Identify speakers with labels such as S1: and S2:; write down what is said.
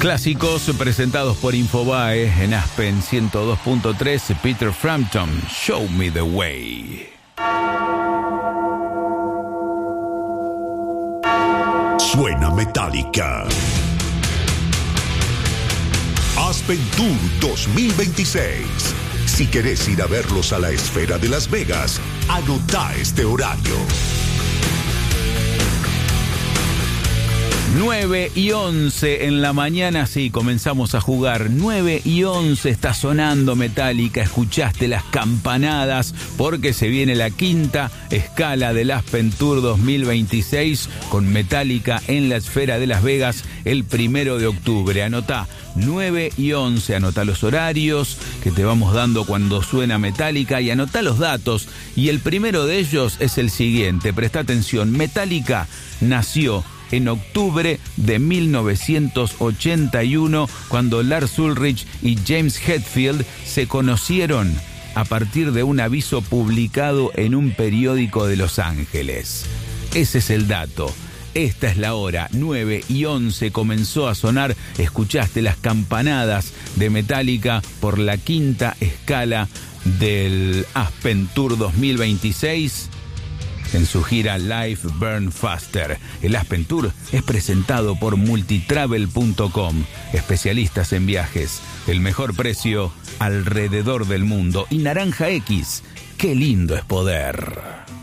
S1: Clásicos presentados por Infobae en Aspen 102.3, Peter Frampton, Show Me the Way.
S2: Suena Metallica. Aspen Tour 2026. Si querés ir a verlos a la Esfera de Las Vegas, anotá este horario.
S1: 9:11 en la mañana, sí, comenzamos a jugar. 9:11 está sonando Metallica, escuchaste las campanadas porque se viene la quinta escala del Aspen Tour 2026 con Metallica en la Esfera de Las Vegas el 1 de octubre. Anotá 9:11, anotá los horarios que te vamos dando cuando suena Metallica y anotá los datos. Y el primero de ellos es el siguiente, presta atención, Metallica nació en octubre de 1981, cuando Lars Ulrich y James Hetfield se conocieron a partir de un aviso publicado en un periódico de Los Ángeles. Ese es el dato. Esta es la hora, 9:11 comenzó a sonar, escuchaste las campanadas de Metallica por la quinta escala del Aspen Tour 2026. En su gira Live Burn Faster. El Aspen Tour es presentado por multitravel.com, especialistas en viajes, el mejor precio alrededor del mundo. Y Naranja X, qué lindo es poder.